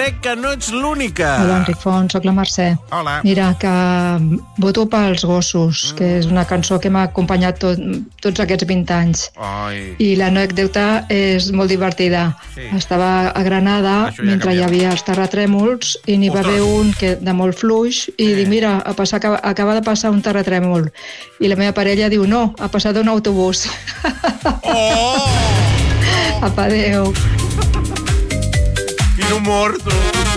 crec que no ets l'única. Hola, Enric Font, soc la Mercè. Hola. Mira, que voto pels gossos, que és una cançó que m'ha acompanyat tots aquests 20 anys. Ai. I l'anècdota és molt divertida. Sí. Estava a Granada Això ja mentre hi canvia. havia els terratrèmols i n'hi va haver un de molt fluix i dic, mira, acaba de passar un terratrèmol. I la meva parella diu, no, ha passat un autobús. Oh! Apa, adéu. Quin humor, tu.